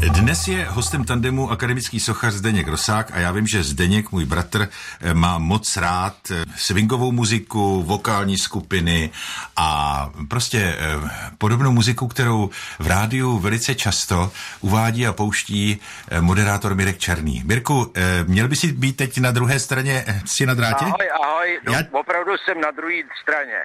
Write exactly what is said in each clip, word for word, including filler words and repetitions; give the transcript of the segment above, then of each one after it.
Dnes je hostem tandemu akademický sochař Zdeněk Rosák a já vím, že Zdeněk, můj bratr, má moc rád swingovou muziku, vokální skupiny a prostě podobnou muziku, kterou v rádiu velice často uvádí a pouští moderátor Mirek Černý. Mirku, měl by si být teď na druhé straně, jsi na drátě? Ahoj, ahoj, no, já... opravdu jsem na druhé straně.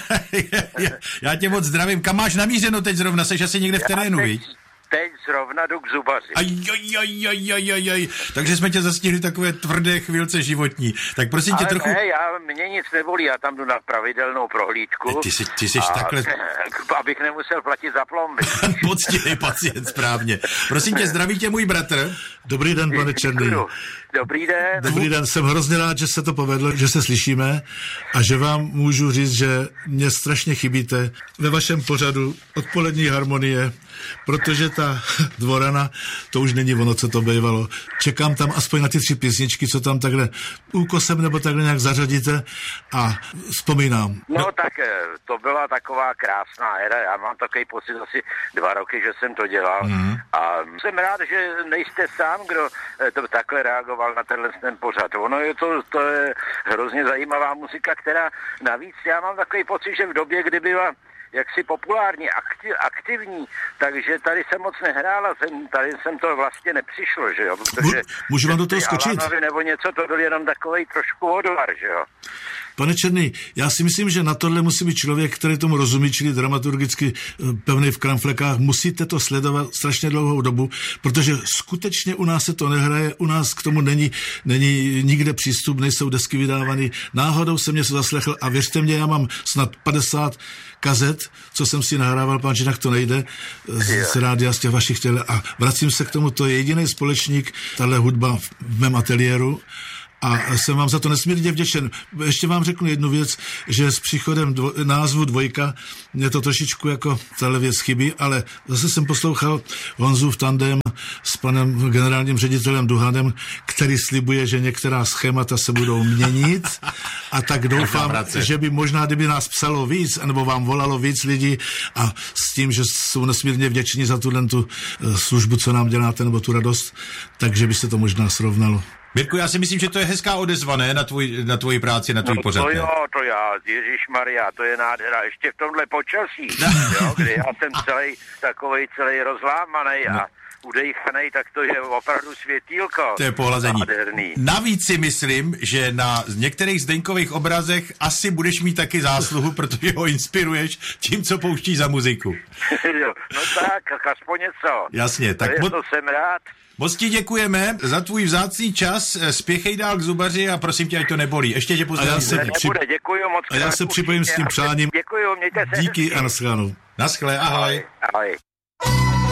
Já tě moc zdravím. Kam máš namířeno teď zrovna? Seš asi někde v terénu, viď? Teď zrovna jdu k zubaři. Ajajajajajajaj. Takže jsme tě zastihli takové tvrdé chvilce životní. Tak prosím Ale tě trochu... ne, já, mě nic nebolí, já tam jdu na pravidelnou prohlídku. Ty jsi, ty jsi a, takhle... Abych nemusel platit za plomby. Poctivý pacient, správně. Prosím tě, zdraví tě můj bratr. Dobrý den, pane Černý. Dobrý den. Dobrý den, jsem hrozně rád, že se to povedlo, že se slyšíme a že vám můžu říct, že mě strašně chybíte ve vašem pořadu Odpolední harmonie, protože ta dvorana, to už není ono, co to bývalo. Čekám tam aspoň na ty tři písničky, co tam takhle úkosem nebo takhle nějak zařadíte a vzpomínám. No tak to byla taková krásná éra, já mám takový pocit asi dva roky, že jsem to dělal mm. a jsem rád, že nejste sám, kdo to takhle reagoval na tenhle ten pořad. Ono je to, to je hrozně zajímavá muzika, která navíc já mám takový pocit, že v době, kdy byla jaksi populární, aktiv, aktivní, takže tady jsem moc nehrála, jsem, tady jsem to vlastně nepřišlo, že jo, protože... Můžu vám do toho skočit? Alanovi nebo něco, to byl jenom takovej trošku odvar, že jo. Pane Černý, já si myslím, že na tohle musí být člověk, který tomu rozumí, čili dramaturgicky pevný v kramflekách. Musíte to sledovat strašně dlouhou dobu, protože skutečně u nás se to nehraje, u nás k tomu není, není nikde přístup, nejsou desky vydávány. Náhodou jsem něco zaslechl a věřte mě, já mám snad padesát kazet, co jsem si nahrával, pán Činak, to nejde, z, z rádia, z těch vašich těle. A vracím se k tomu, to je jediný společník, tahle hudba v mém ateliéru. A jsem vám za to nesmírně vděčen. Ještě vám řeknu jednu věc, že s příchodem dvo, názvu Dvojka mě to trošičku jako tahle věc chybí, ale zase jsem poslouchal Honzův tandem s panem generálním ředitelem Duhanem, který slibuje, že některá schémata se budou měnit a tak doufám, že by možná, kdyby nás psalo víc, nebo vám volalo víc lidí a s tím, že jsou nesmírně vděční za tuhle tu službu, co nám děláte, nebo tu radost, takže by se to možná srovnalo. Mirku, já si myslím, že to je hezká odezva, ne? Na, tvůj, na tvoji práci, na tvůj no, pořad. To jo, to já, Ježišmarja, to je nádhera. Ještě v tomhle počasí, jo, kdy já jsem celý takovej celý rozlámaný no. a udejchanej, tak to je opravdu světýlko. To je pohlazení. Nádherný. Navíc si myslím, že na některých Zdeňkových obrazech asi budeš mít taky zásluhu, protože ho inspiruješ tím, co pouštíš za muziku. jo, no tak, aspoň něco. Jasně, tak to, je, to jsem rád. Moc ti děkujeme za tvůj vzácný čas, spěchej dál k zubaři a prosím tě, ať to nebolí. Ještě tě pozdravím. A já se, nebude, děkuju moc. A já se připojím s tím přáním. Děkuju, mějte se. Díky a naschledanou. Naschle, ahoj. Ahoj. ahoj.